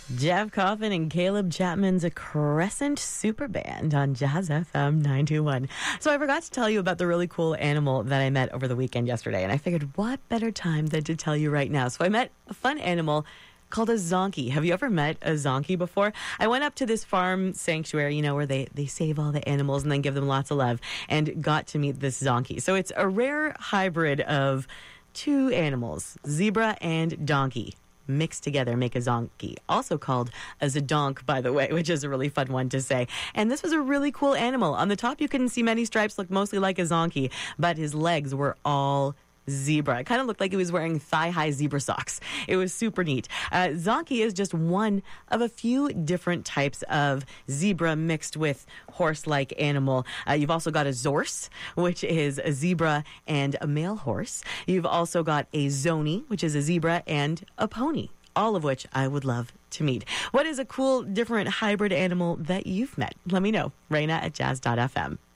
Jeff Coffin and Caleb Chapman's Crescent Super Band on Jazz FM 921. So I forgot to tell you about the really cool animal that I met over the weekend yesterday, and I figured what better time than to tell you right now. So I met a fun animal called a zonkey. Have you ever met a zonkey before? I went up to this farm sanctuary, you know, where they save all the animals and then give them lots of love, and got to meet this zonkey. So it's a rare hybrid of two animals, zebra and donkey, mixed together make a zonkey, also called a zedonk, by the way, which is a really fun one to say. And this was a really cool animal. On the top, you couldn't see many stripes, looked mostly like a zonkey, but his legs were all zebra. It kind of looked like he was wearing thigh-high zebra socks. It was super neat. Zonkey is just one of a few different types of zebra mixed with horse-like animal. You've also got a zorse, which is a zebra and a male horse. You've also got a zony, which is a zebra and a pony, all of which I would love to meet. What is a cool, different hybrid animal that you've met? Let me know. Raina at jazz.fm.